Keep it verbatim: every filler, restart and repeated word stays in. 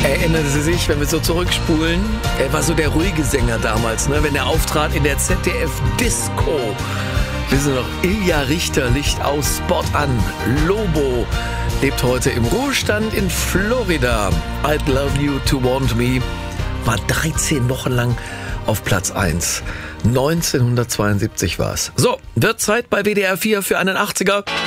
Erinnern Sie sich, wenn wir so zurückspulen? Er war so der ruhige Sänger damals, ne? Wenn er auftrat in der Z D F-Disco. Wissen Sie noch, Ilja Richter, Licht aus, Spot an, Lobo. Lebt heute im Ruhestand in Florida. I'd Love You to Want Me war dreizehn Wochen lang auf Platz eins. neunzehnhundertzweiundsiebzig war es. So, wird Zeit bei W D R vier für einen achtziger.